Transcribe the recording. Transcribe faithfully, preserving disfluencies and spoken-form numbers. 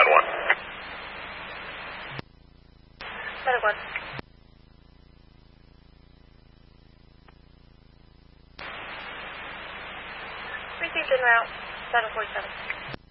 nine one. Medic one. Received en route, seven forty-seven.